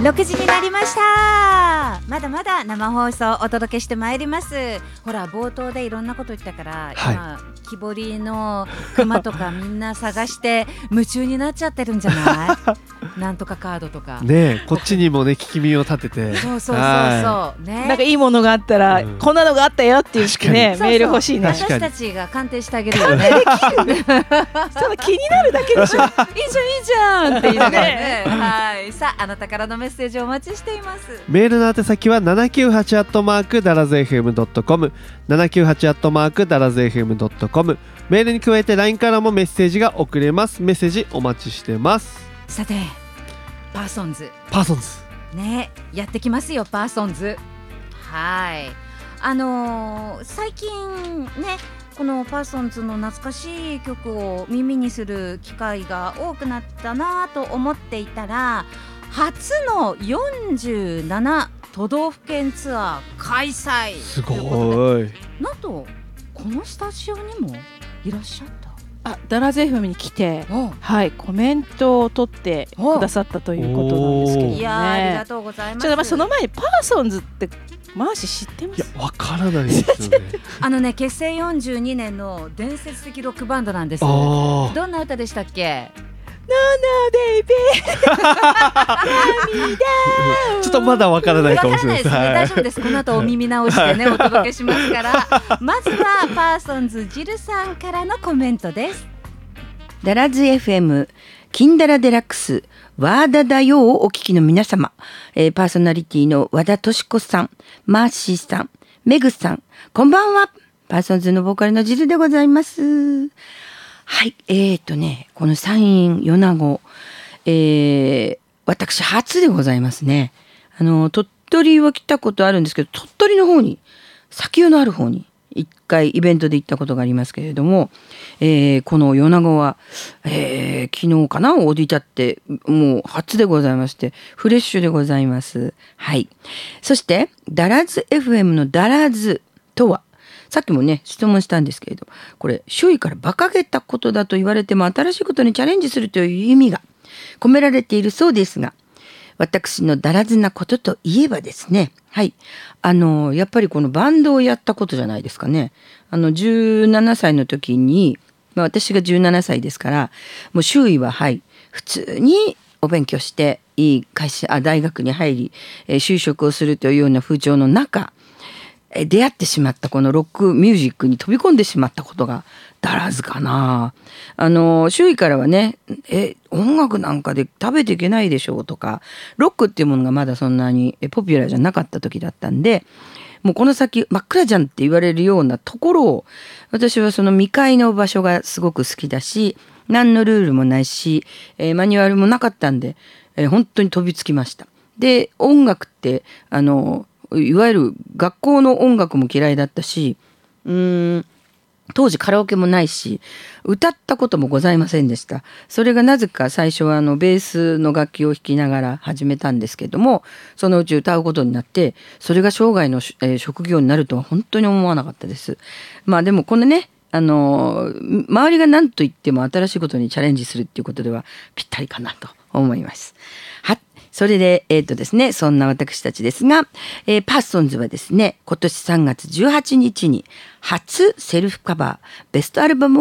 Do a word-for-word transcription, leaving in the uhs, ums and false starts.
ろくじになりました。まだまだ生放送お届けしてまいります。ほら冒頭でいろんなこと言ったから、はい、今木彫りの熊とかみんな探して夢中になっちゃってるんじゃないなんとかカードとかねえ、こっちにもね聞き耳を立ててそうそうそうそう、ね、 なんかいいものがあったら、うん、こんなのがあったよっていうねメール欲しいね。 私たちが鑑定してあげるよね。 鑑定できるその気になるだけでしょいいじゃんいいじゃんって言いながらねはい、さああなたからのメッセージをお待ちしています。 メールの宛先はななきゅうはちアットマークダラズ エフエムドットコム ななきゅうはちアットマークダラズ エフエムドットコム メールに加えて ライン からもメッセージが送れます。メッセージお待ちしてます。 さてパーソンズパーソンズねやってきますよ。パーソンズはいあのー、最近ねこのパーソンズの懐かしい曲を耳にする機会が多くなったなと思っていたら、初のよんじゅうなな都道府県ツアー開催すごい。 なんとこのスタジオにもいらっしゃった。 あダラズ エフエム に来て、はい、コメントを取ってくださったということなんですけどね。 いやありがとうございます。 ちょっとまあその前にパーソンズってマーシー知ってます？ いやわからないですよねあのね結成よんじゅうにねんの伝説的ロックバンドなんです。どんな歌でしたっけ？ ノーノーベイビーちょっとまだわからないかもしれないです。 わからないですね、大丈夫です。この後お耳直してねお届けしますからまずはパーソンズジルさんからのコメントです。 ダラズ エフエム 金ダラデラックスワーダだよをお聞きの皆様、えー、パーソナリティの和田敏子さん、マーシーさん、メグさん、こんばんは。パーソンズのボーカルのジルでございます。はい、えーとねこの山陰米子、えー、私初でございますね。あの鳥取は来たことあるんですけど、鳥取の方に砂丘のある方に一回イベントで行ったことがありますけれども、えー、この米子は、えー、昨日かな降り立ってもう初でございまして、フレッシュでございます。はい。そしてダラズ エフエム のダラズとは、さっきもね質問したんですけれど、これ周囲から馬鹿げたことだと言われても新しいことにチャレンジするという意味が込められているそうですが、私のダラズなことといえばですね、はいあのやっぱりこのバンドをやったことじゃないですかね。あのじゅうななさいの時に、まあ、私がじゅうななさいですから、もう周囲ははい普通にお勉強していい会社あ大学に入り、えー、就職をするというような風潮の中、出会ってしまったこのロックミュージックに飛び込んでしまったことがダラズかな。あの周囲からはね、え音楽なんかで食べていけないでしょうとか、ロックっていうものがまだそんなにポピュラーじゃなかった時だったんで、もうこの先真っ暗じゃんって言われるようなところを、私はその未開の場所がすごく好きだし、何のルールもないし、えー、マニュアルもなかったんで、えー、本当に飛びつきました。で音楽ってあのいわゆる学校の音楽も嫌いだったし、うーん当時カラオケもないし歌ったこともございませんでした。それがなぜか最初はあのベースの楽器を弾きながら始めたんですけども、そのうち歌うことになって、それが生涯の、えー、職業になるとは本当に思わなかったです。まあでもこのね、あのー、周りが何と言っても新しいことにチャレンジするっていうことではぴったりかなと思います。はそれで、えーとですね、そんな私たちですが、えー、パーソンズはですね、今年さんがつじゅうはちにちに初セルフカバーベストアルバム